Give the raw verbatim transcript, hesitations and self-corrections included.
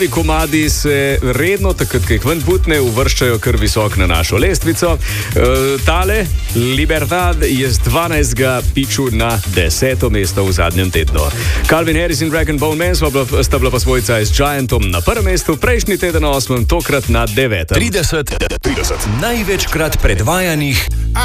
Komadi se redno, takrat, ko jih ven putne, uvrščajo kar visok na našo lestvico. E, tale, Libertad, je z dvanajstega piču na deseto mesto v zadnjem tednu. Calvin Harris in Rag and Bone Man sta bila pa svojca s Giantom na prvem mestu, prejšnji teden na osmem, tokrat na devetem. trideset, trideset največkrat predvajanih